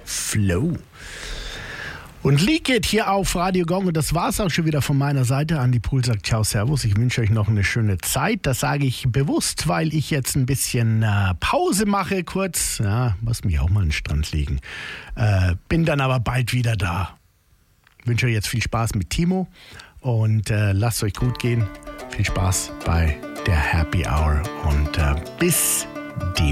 Flow. Und Lee geht hier auf Radio Gong und das war's auch schon wieder von meiner Seite. Andi Pool sagt ciao, servus. Ich wünsche euch noch eine schöne Zeit. Das sage ich bewusst, weil ich jetzt ein bisschen Pause mache kurz. Ja, muss mich auch mal an den Strand legen. Bin dann aber bald wieder da. Wünsche euch jetzt viel Spaß mit Timo und lasst euch gut gehen. Viel Spaß bei der Happy Hour und bis demnächst.